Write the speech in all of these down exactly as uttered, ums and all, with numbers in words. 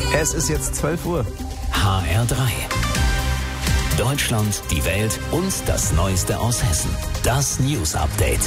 Es ist jetzt zwölf Uhr. H R drei. Deutschland, die Welt und das Neueste aus Hessen. Das News Update.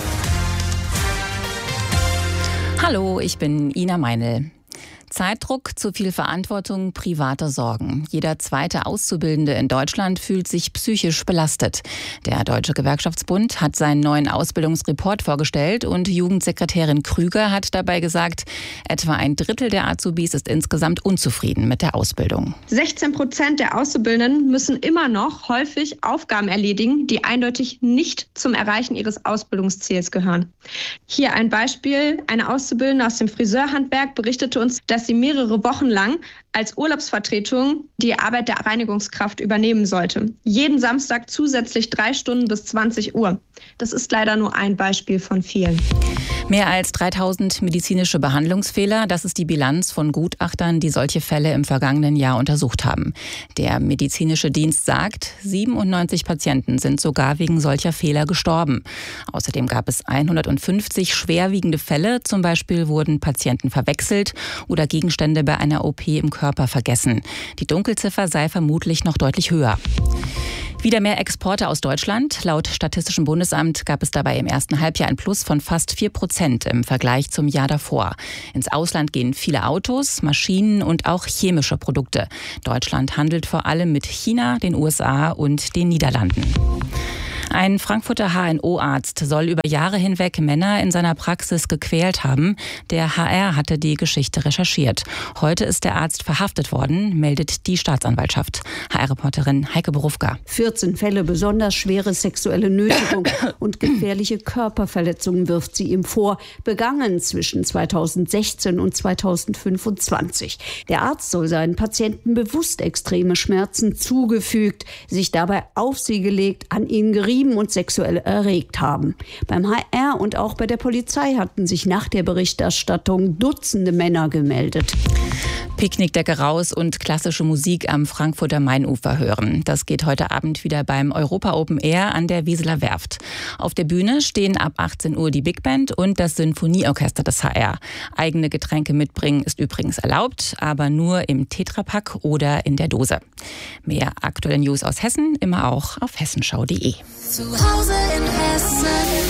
Hallo, ich bin Ina Meinl. Zeitdruck, zu viel Verantwortung, private Sorgen. Jeder zweite Auszubildende in Deutschland fühlt sich psychisch belastet. Der Deutsche Gewerkschaftsbund hat seinen neuen Ausbildungsreport vorgestellt und Jugendsekretärin Krüger hat dabei gesagt, etwa ein Drittel der Azubis ist insgesamt unzufrieden mit der Ausbildung. sechzehn Prozent der Auszubildenden müssen immer noch häufig Aufgaben erledigen, die eindeutig nicht zum Erreichen ihres Ausbildungsziels gehören. Hier ein Beispiel. Eine Auszubildende aus dem Friseurhandwerk berichtete uns, dass sie mehrere Wochen lang als Urlaubsvertretung die Arbeit der Reinigungskraft übernehmen sollte. Jeden Samstag zusätzlich drei Stunden bis zwanzig Uhr. Das ist leider nur ein Beispiel von vielen. Mehr als dreitausend medizinische Behandlungsfehler, das ist die Bilanz von Gutachtern, die solche Fälle im vergangenen Jahr untersucht haben. Der medizinische Dienst sagt, siebenundneunzig Patienten sind sogar wegen solcher Fehler gestorben. Außerdem gab es hundertfünfzig schwerwiegende Fälle, zum Beispiel wurden Patienten verwechselt oder Gegenstände bei einer O P im Körper vergessen. Die Dunkelziffer sei vermutlich noch deutlich höher. Wieder mehr Exporte aus Deutschland. Laut Statistischem Bundesamt gab es dabei im ersten Halbjahr ein Plus von fast vier Prozent im Vergleich zum Jahr davor. Ins Ausland gehen viele Autos, Maschinen und auch chemische Produkte. Deutschland handelt vor allem mit China, den U S A und den Niederlanden. Ein Frankfurter H N O-Arzt soll über Jahre hinweg Männer in seiner Praxis gequält haben. Der H R hatte die Geschichte recherchiert. Heute ist der Arzt verhaftet worden, meldet die Staatsanwaltschaft. H R-Reporterin Heike Borufka. vierzehn Fälle besonders schwere sexuelle Nötigung und gefährliche Körperverletzungen wirft sie ihm vor, begangen zwischen zweitausendsechzehn und zweitausendfünfundzwanzig. Der Arzt soll seinen Patienten bewusst extreme Schmerzen zugefügt, sich dabei auf sie gelegt, an ihnen gerieben und sexuell erregt haben. Beim H R und auch bei der Polizei hatten sich nach der Berichterstattung Dutzende Männer gemeldet. Picknickdecke raus und klassische Musik am Frankfurter Mainufer hören. Das geht heute Abend wieder beim Europa Open Air an der Wieseler Werft. Auf der Bühne stehen ab achtzehn Uhr die Big Band und das Sinfonieorchester des H R. Eigene Getränke mitbringen ist übrigens erlaubt, aber nur im Tetrapack oder in der Dose. Mehr aktuelle News aus Hessen immer auch auf hessenschau punkt de. Zu Hause in Hessen.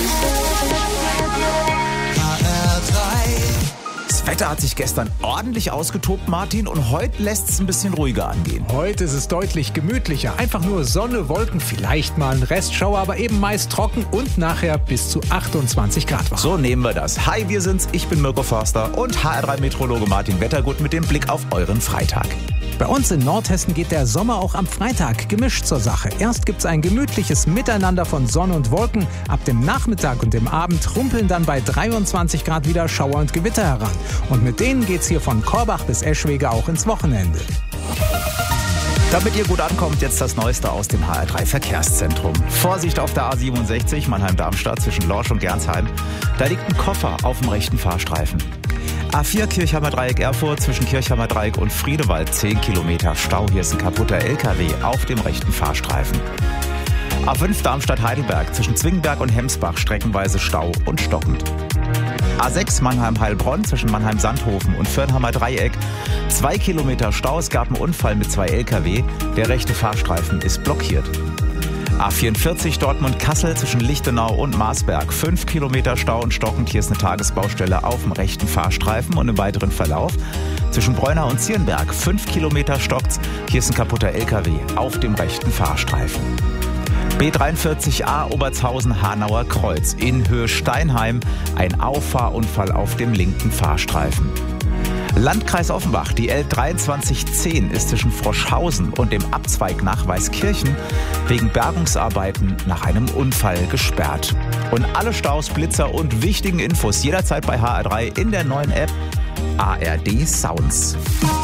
H R drei. Das Wetter hat sich gestern ordentlich ausgetobt, Martin, und heute lässt es ein bisschen ruhiger angehen. Heute ist es deutlich gemütlicher. Einfach nur Sonne, Wolken, vielleicht mal ein Restschauer, aber eben meist trocken und nachher bis zu achtundzwanzig Grad warm. So nehmen wir das. Hi, wir sind's. Ich bin Mirko Forster und H R drei-Meteorologe Martin Wettergut mit dem Blick auf euren Freitag. Bei uns in Nordhessen geht der Sommer auch am Freitag gemischt zur Sache. Erst gibt's ein gemütliches Miteinander von Sonne und Wolken. Ab dem Nachmittag und dem Abend rumpeln dann bei dreiundzwanzig Grad wieder Schauer und Gewitter heran. Und mit denen geht's hier von Korbach bis Eschwege auch ins Wochenende. Damit ihr gut ankommt, jetzt das Neueste aus dem H R drei Verkehrszentrum. Vorsicht auf der A siebenundsechzig Mannheim-Darmstadt zwischen Lorsch und Gernsheim. Da liegt ein Koffer auf dem rechten Fahrstreifen. A vier Kirchheimer Dreieck Erfurt zwischen Kirchheimer Dreieck und Friedewald zehn Kilometer Stau. Hier ist ein kaputter L K W auf dem rechten Fahrstreifen. A fünf Darmstadt-Heidelberg zwischen Zwingenberg und Hemsbach streckenweise Stau und stockend. A sechs Mannheim-Heilbronn zwischen Mannheim-Sandhofen und Firnheimer Dreieck. Zwei Kilometer Stau, es gab einen Unfall mit zwei L K W. Der rechte Fahrstreifen ist blockiert. A vierundvierzig Dortmund-Kassel zwischen Lichtenau und Marsberg. Fünf Kilometer Stau und stockend. Hier ist eine Tagesbaustelle auf dem rechten Fahrstreifen und im weiteren Verlauf. Zwischen Breunau und Zierenberg. Fünf Kilometer stockt's. Hier ist ein kaputter L K W auf dem rechten Fahrstreifen. B dreiundvierzig A Obertshausen-Hanauer Kreuz in Höhe Steinheim. Ein Auffahrunfall auf dem linken Fahrstreifen. Landkreis Offenbach, die L dreiundzwanzig zehn ist zwischen Froschhausen und dem Abzweig nach Weißkirchen wegen Bergungsarbeiten nach einem Unfall gesperrt. Und alle Staus, Blitzer und wichtigen Infos jederzeit bei H R drei in der neuen App A R D Sounds.